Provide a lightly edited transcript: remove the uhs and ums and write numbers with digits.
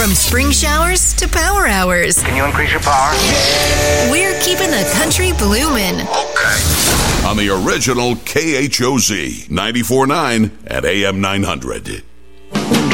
From spring showers to power hours. Can you increase your power? We're keeping the country bloomin'. Okay. On the original KHOZ 94.9 at AM 900.